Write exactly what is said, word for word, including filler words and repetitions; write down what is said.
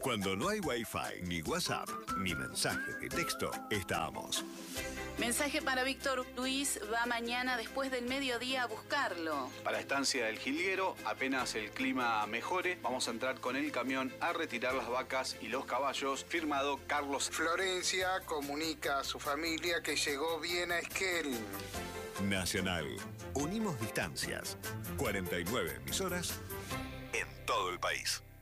Cuando no hay Wi-Fi, ni WhatsApp, ni mensaje de texto, estamos. Mensaje para Víctor Luis, va mañana después del mediodía a buscarlo. Para Estancia del Jilguero, apenas el clima mejore, vamos a entrar con el camión a retirar las vacas y los caballos. Firmado Carlos. Florencia comunica a su familia que llegó bien a Esquel. Nacional. Unimos distancias. cuarenta y nueve emisoras en todo el país.